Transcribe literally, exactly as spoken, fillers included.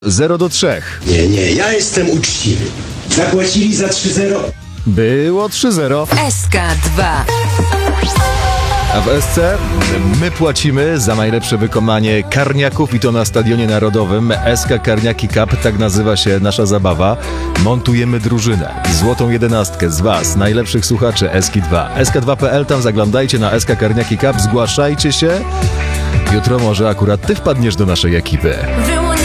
zero do trzech. Nie, nie, ja jestem uczciwy. Zapłacili za trzy zero. Było trzy zero. S K dwa. A w S C my płacimy za najlepsze wykonanie karniaków i to na Stadionie Narodowym. S K Karniaki Cup, tak nazywa się nasza zabawa. Montujemy drużynę. Złotą jedenastkę z Was, najlepszych słuchaczy S K dwa. S K dwa kropka P L, tam zaglądajcie na S K Karniaki Cup, zgłaszajcie się. Jutro może akurat Ty wpadniesz do naszej ekipy.